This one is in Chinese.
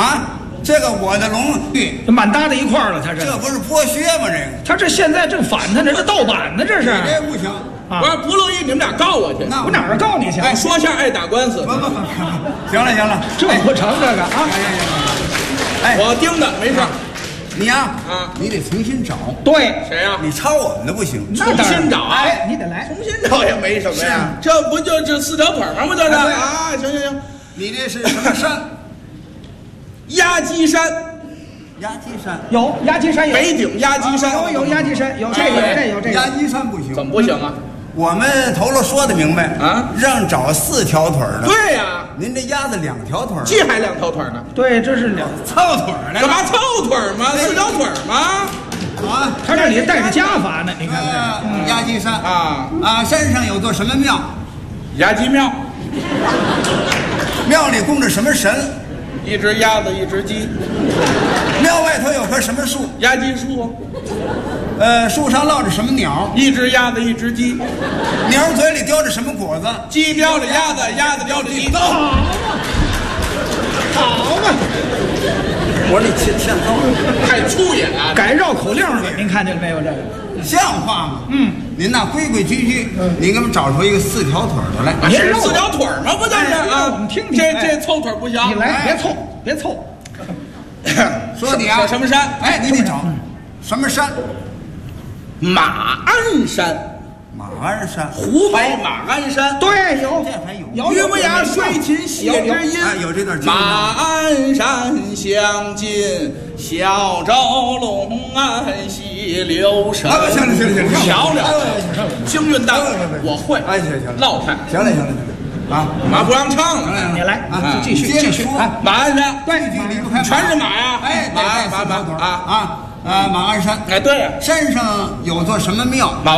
啊，这个我的龙，对， 满搭在一块儿了，他这不是剥削吗？这个， 他这现在正反他呢，这盗版呢，这是。 这不行。 我要不乐意，你们俩告我去。 我哪儿告你去？ 哎，说相声爱打官司。 不，行了行了， 这不成这个啊！ 哎， 我盯着没事。 你呀，你得重新找。 对， 谁呀？ 你抄我们的不行， 重新找。 哎，你得来， 重新找也没什么呀。这不就这4条腿吗？不就是啊？行， 你这是什么山？ 压鸡山。 压鸡山有压鸡山有， 北顶压鸡山有压鸡山有这有这个。 压鸡山不行， 怎么不行啊？ 我们头了说的明白啊， 让找4条腿的。 对呀， 您这鸭子2条腿， 鸡还2条腿呢。 对，这是凑腿呢。 干嘛凑腿吗？4条腿吗？ 啊， 他这里带着家法呢，你看这压鸡山啊， 山上有座什么庙？ 压鸡庙。 庙里供着什么神 ？1只鸭子，1只鸡。 庙外头有棵什么树？ 压鸡树。 树上落着什么鸟 ？1只鸭子，1只鸡。 鸟嘴里叼着什么果子？ 鸡叼着鸭子，鸭子叼着鸡。 好嘛， 我说你欠揍， 太粗野了， 改绕口令了，您看见没有？这个像话吗？您那规规矩矩，你给我们找出一个4条腿的来。 是4条腿吗？不就是啊？ 我们听听， 这凑腿不行。 你来，别凑。 说你啊， 什么山？ 哎，你得找什么山？ 马鞍山。 马鞍山， 湖北马鞍山。 对，有这还有。 岳不雅水琴谢之音。 有这段。 马鞍山相近，小舟龙安西流神。 行了， 漂亮，京韵大，我会。 哎，行， 老太， 行了，啊， 马不让唱了， 你来啊， 继续。 马鞍山， 对， 离不开全是马呀， 哎， 马马鞍山，哎，对呀， 山上山上有座什么庙？